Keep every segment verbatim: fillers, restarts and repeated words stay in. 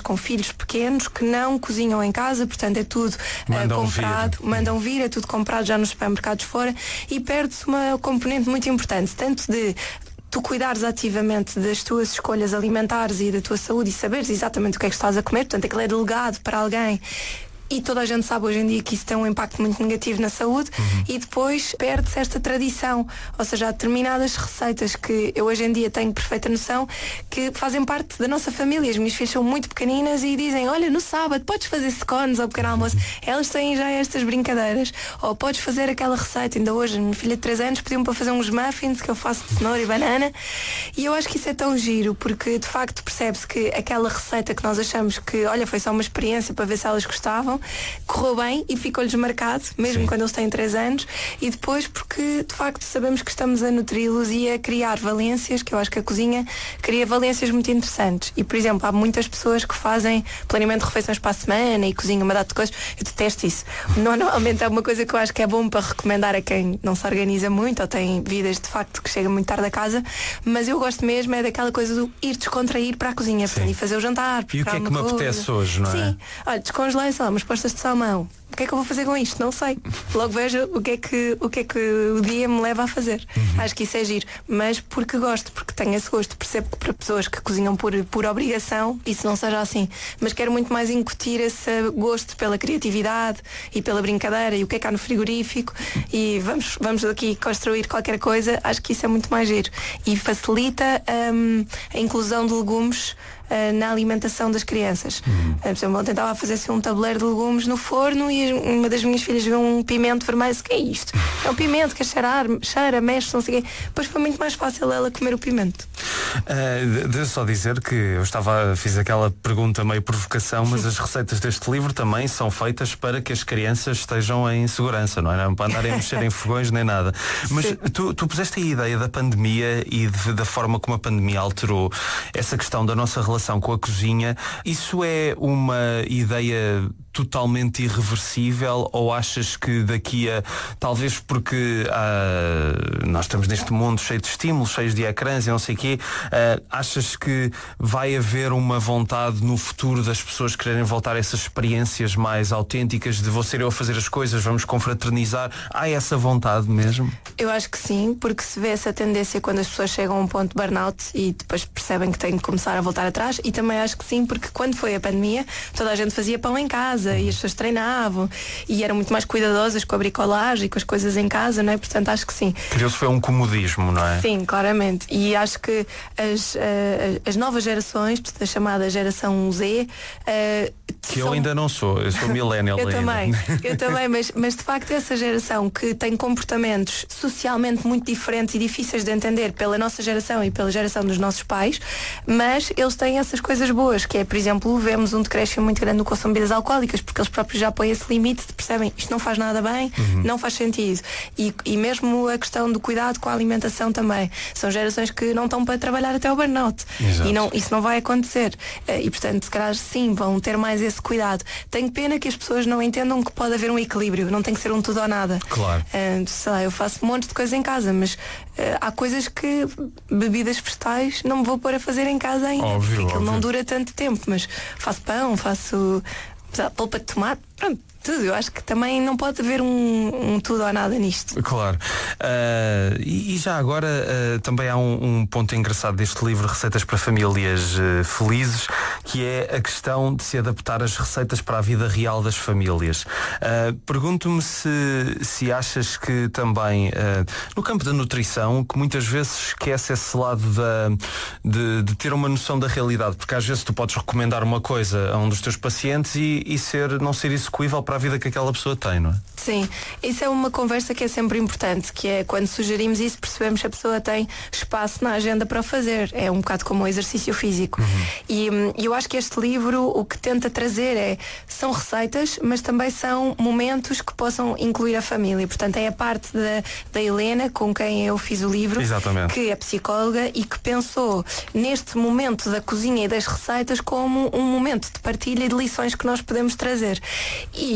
com filhos pequenos que não cozinham em casa, portanto é tudo uh, comprado, vir. mandam vir, é tudo comprado já nos supermercados fora, e perde-se uma componente muito importante, tanto de tu cuidares ativamente das tuas escolhas alimentares e da tua saúde e saberes exatamente o que é que estás a comer, portanto aquilo é delegado para alguém. E toda a gente sabe hoje em dia que isso tem um impacto muito negativo na saúde. Uhum. E depois perde-se esta tradição. Ou seja, há determinadas receitas que eu hoje em dia tenho perfeita noção que fazem parte da nossa família. As minhas filhas são muito pequeninas e dizem, olha, no sábado podes fazer scones ao pequeno almoço. Elas têm já estas brincadeiras. Ou podes fazer aquela receita. Ainda hoje a minha filha de três anos pediu-me para fazer uns muffins que eu faço de cenoura e banana. E eu acho que isso é tão giro, porque de facto percebe-se que aquela receita que nós achamos que, olha, foi só uma experiência para ver se elas gostavam, correu bem e ficou-lhes marcado, mesmo Sim. quando eles têm três anos, e depois porque de facto sabemos que estamos a nutri-los e a criar valências, que eu acho que a cozinha cria valências muito interessantes. E por exemplo, há muitas pessoas que fazem planeamento de refeições para a semana e cozinham uma data de coisas. Eu detesto isso. Normalmente é uma coisa que eu acho que é bom para recomendar a quem não se organiza muito ou tem vidas de facto que chega muito tarde a casa, mas eu gosto mesmo é daquela coisa do ir descontrair para a cozinha e fazer o jantar. E o que é que me apetece hoje, não é? Sim, olha, descongelei, sei lá, umas postas de salmão. O que é que eu vou fazer com isto? Não sei. Logo vejo o que é que o, que é que o dia me leva a fazer. Uhum. Acho que isso é giro. Mas porque gosto, porque tenho esse gosto. Percebo que para pessoas que cozinham por, por obrigação, isso não seja assim. Mas quero muito mais incutir esse gosto pela criatividade e pela brincadeira e o que é que há no frigorífico. E vamos, vamos daqui construir qualquer coisa. Acho que isso é muito mais giro. E facilita hum, a inclusão de legumes na alimentação das crianças. Uhum. Por exemplo, eu tentava fazer assim um tabuleiro de legumes no forno e uma das minhas filhas viu um pimento vermelho. O que é isto? É um pimento que é cheirar, cheira, mexe, não sei o quê. Depois foi muito mais fácil ela comer o pimento. Uh, Devo só dizer que eu estava, fiz aquela pergunta meio provocação, mas as receitas deste livro também são feitas para que as crianças estejam em segurança, não é? Não para andarem a mexer em fogões nem nada. Mas tu, tu puseste a ideia da pandemia e de, da forma como a pandemia alterou essa questão da nossa relação com a cozinha. Isso é uma ideia totalmente irreversível ou achas que daqui a, talvez porque uh, nós estamos neste mundo cheio de estímulos, cheios de ecrãs e não sei o quê, uh, achas que vai haver uma vontade no futuro das pessoas quererem voltar a essas experiências mais autênticas de vou ser eu a fazer as coisas, vamos confraternizar? Há essa vontade mesmo? Eu acho que sim, porque se vê essa tendência quando as pessoas chegam a um ponto de burnout e depois percebem que têm que começar a voltar atrás, e também acho que sim, porque quando foi a pandemia toda a gente fazia pão em casa e as pessoas treinavam e eram muito mais cuidadosas com a bricolagem e com as coisas em casa, não é? Portanto, acho que sim. Criou-se foi um comodismo, não é? Sim, claramente. E acho que as, uh, as novas gerações, a chamada geração Z, uh, que são... eu ainda não sou, eu sou millennial. Eu ainda. também, eu também, mas, mas de facto essa geração que tem comportamentos socialmente muito diferentes e difíceis de entender pela nossa geração e pela geração dos nossos pais, mas eles têm essas coisas boas, que é, por exemplo, vemos um decréscimo muito grande no consumo de bebidas alcoólicas, porque eles próprios já põem esse limite de percebem, isto não faz nada bem, uhum. não faz sentido. E, e mesmo a questão do cuidado com a alimentação também. São gerações que não estão para trabalhar até o burnout. Exato. E não, isso não vai acontecer. E portanto, se calhar sim, vão ter mais esse cuidado. Tenho pena que as pessoas não entendam que pode haver um equilíbrio, não tem que ser um tudo ou nada. Claro. Uh, sei lá, eu faço um monte de coisas em casa, mas uh, há coisas que, bebidas vegetais, não me vou pôr a fazer em casa ainda. Óbvio, porque aquilo óbvio. não dura tanto tempo, mas faço pão, faço polpa de tomate, pronto, tudo. Eu acho que também não pode haver um, um tudo ou nada nisto. Claro. Uh, e, e já agora uh, também há um, um ponto engraçado deste livro, Receitas para Famílias uh, Felizes, que é a questão de se adaptar as receitas para a vida real das famílias. Uh, pergunto-me se, se achas que também uh, no campo da nutrição, que muitas vezes esquece esse lado da, de, de ter uma noção da realidade, porque às vezes tu podes recomendar uma coisa a um dos teus pacientes e, e ser, não ser execuível para a vida que aquela pessoa tem, não é? Sim, isso é uma conversa que é sempre importante, que é quando sugerimos isso, percebemos que a pessoa tem espaço na agenda para o fazer. É um bocado como o exercício físico. Uhum. E hum, eu acho que este livro o que tenta trazer é, são receitas, mas também são momentos que possam incluir a família. Portanto, é a parte da, da Helena, com quem eu fiz o livro, Exatamente. Que é psicóloga e que pensou neste momento da cozinha e das receitas como um momento de partilha e de lições que nós podemos trazer. E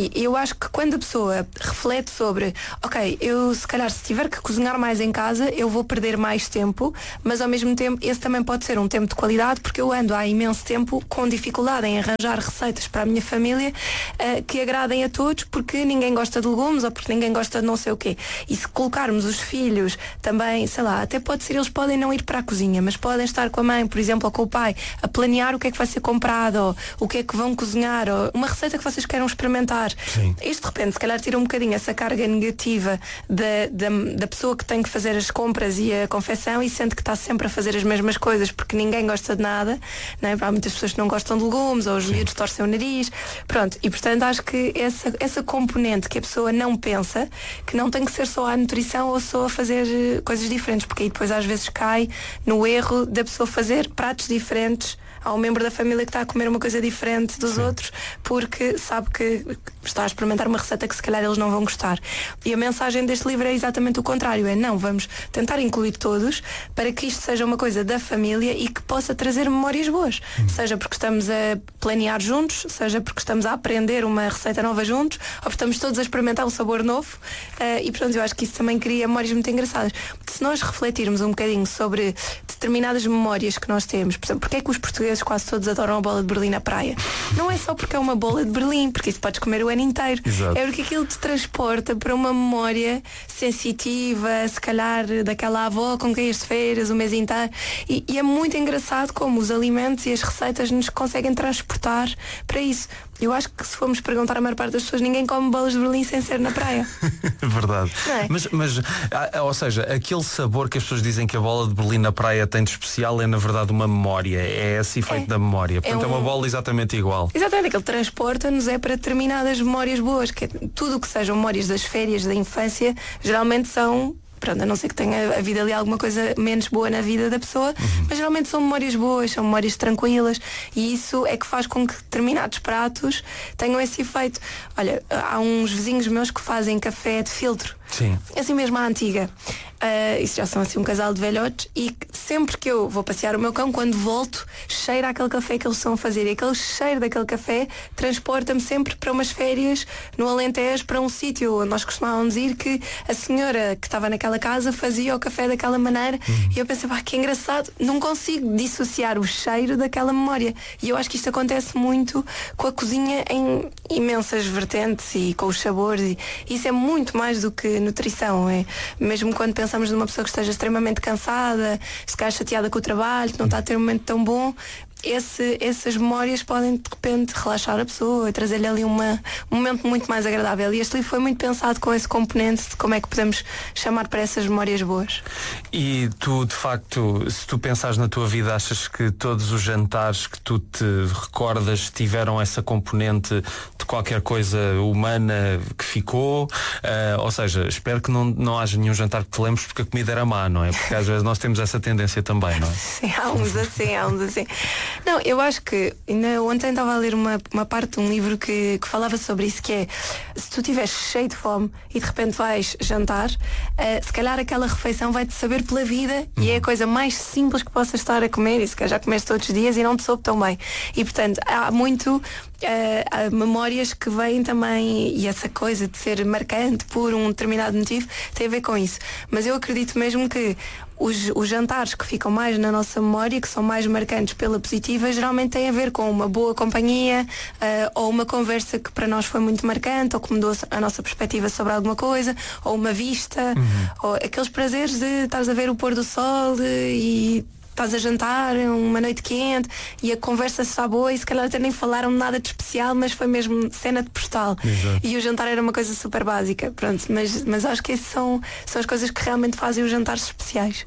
E eu acho que quando a pessoa reflete sobre, ok, eu se calhar se tiver que cozinhar mais em casa, eu vou perder mais tempo, mas ao mesmo tempo esse também pode ser um tempo de qualidade, porque eu ando há imenso tempo com dificuldade em arranjar receitas para a minha família uh, que agradem a todos, porque ninguém gosta de legumes ou porque ninguém gosta de não sei o quê. E se colocarmos os filhos também, sei lá, até pode ser, eles podem não ir para a cozinha, mas podem estar com a mãe, por exemplo, ou com o pai, a planear o que é que vai ser comprado, ou o que é que vão cozinhar, ou uma receita que vocês queiram experimentar. Sim. Isto de repente se calhar tira um bocadinho essa carga negativa da, da, da pessoa que tem que fazer as compras e a confecção e sente que está sempre a fazer as mesmas coisas porque ninguém gosta de nada, não é? Há muitas pessoas que não gostam de legumes, ou os miúdos torcem o nariz, pronto, e portanto acho que essa, essa componente que a pessoa não pensa, que não tem que ser só a nutrição ou só a fazer coisas diferentes, porque aí depois às vezes cai no erro da pessoa fazer pratos diferentes ao membro da família que está a comer uma coisa diferente dos Sim. outros, porque sabe que está a experimentar uma receita que se calhar eles não vão gostar. E a mensagem deste livro é exatamente o contrário, é não, vamos tentar incluir todos para que isto seja uma coisa da família e que possa trazer memórias boas, hum. seja porque estamos a planear juntos, seja porque estamos a aprender uma receita nova juntos, ou porque estamos todos a experimentar um sabor novo, uh, e pronto, eu acho que isso também cria memórias muito engraçadas. Se nós refletirmos um bocadinho sobre determinadas memórias que nós temos, por exemplo, porque é que os portugueses quase todos adoram a bola de Berlim na praia? Não é só porque é uma bola de Berlim, porque isso podes comer o ano inteiro. Exato. É porque aquilo te transporta para uma memória sensitiva, se calhar daquela avó com quem ias de feiras o mês inteiro. E, e é muito engraçado como os alimentos e as receitas nos conseguem transportar para isso. Eu acho que se formos perguntar à maior parte das pessoas, ninguém come bolas de Berlim sem ser na praia. Verdade. É? Mas, mas, ou seja, aquele sabor que as pessoas dizem que a bola de Berlim na praia tem de especial é na verdade uma memória. É esse efeito é. da memória. Portanto é, um... é uma bola exatamente igual. Exatamente, aquele transporta-nos é para determinadas memórias boas. Que é, tudo o que sejam memórias das férias, da infância, geralmente são... Pronto, a não ser que tenha a vida ali alguma coisa menos boa na vida da pessoa, uhum. mas geralmente são memórias boas, são memórias tranquilas, e isso é que faz com que determinados pratos tenham esse efeito. Olha, há uns vizinhos meus que fazem café de filtro. Sim. Assim mesmo à antiga. Uh, isso já são assim um casal de velhotes, e sempre que eu vou passear o meu cão, quando volto, cheira aquele café que eles estão a fazer, e aquele cheiro daquele café transporta-me sempre para umas férias no Alentejo, para um sítio onde nós costumávamos ir, que a senhora que estava naquela casa fazia o café daquela maneira, uhum. e eu pensei, pá, que engraçado, não consigo dissociar o cheiro daquela memória. E eu acho que isto acontece muito com a cozinha em imensas vertentes e com os sabores, e isso é muito mais do que nutrição. É? Mesmo quando pensamos numa pessoa que esteja extremamente cansada, se calhar chateada com o trabalho, que não está a ter um momento tão bom, Esse, essas memórias podem de repente relaxar a pessoa e trazer-lhe ali uma, um momento muito mais agradável. E este livro foi muito pensado com esse componente de como é que podemos chamar para essas memórias boas. E tu, de facto, se tu pensares na tua vida, achas que todos os jantares que tu te recordas tiveram essa componente de qualquer coisa humana que ficou? Uh, ou seja, espero que não, não haja nenhum jantar que te lembres porque a comida era má, não é? Porque às vezes nós temos essa tendência também, não é? Sim, há uns assim, há uns assim. Não, eu acho que ainda ontem estava a ler uma, uma parte de um livro que, que falava sobre isso, que é, se tu estiveres cheio de fome e de repente vais jantar, uh, se calhar aquela refeição vai-te saber pela vida, uhum. e é a coisa mais simples que possas estar a comer, e se calhar já comeste todos os dias e não te soube tão bem. E portanto há muito uh, há memórias que vêm também, e essa coisa de ser marcante por um determinado motivo tem a ver com isso. Mas eu acredito mesmo que Os, os jantares que ficam mais na nossa memória, que são mais marcantes pela positiva, geralmente têm a ver com uma boa companhia, uh, ou uma conversa que para nós foi muito marcante, ou que mudou a nossa perspectiva sobre alguma coisa, ou uma vista, uhum. ou aqueles prazeres de estares a ver o pôr do sol e estás a jantar, uma noite quente, e a conversa está boa, e se calhar até nem falaram nada de especial, mas foi mesmo cena de postal. Exato. E o jantar era uma coisa super básica, pronto, mas, mas acho que essas são, são as coisas que realmente fazem os jantares especiais.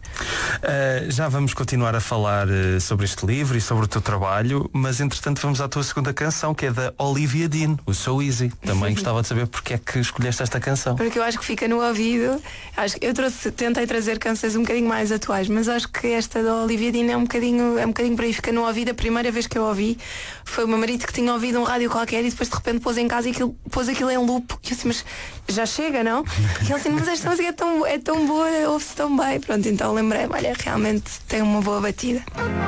Uh, já vamos continuar a falar uh, sobre este livro e sobre o teu trabalho, mas entretanto vamos à tua segunda canção, que é da Olivia Dean, o So Easy. Também gostava de saber porque é que escolheste esta canção. Porque eu acho que fica no ouvido. Acho que eu trouxe, tentei trazer canções um bocadinho mais atuais, mas acho que esta da Olivia Dean é um bocadinho, é um bocadinho por aí, fica no ouvido. A primeira vez que eu ouvi foi o meu marido que tinha ouvido um rádio qualquer e depois de repente pôs em casa e aquilo, pôs aquilo em loop, e eu disse, mas já chega, não? E ele assim, mas esta música é tão, é tão boa, ouve-se tão bem. Pronto, então lembrei-me, olha, realmente tem uma boa batida.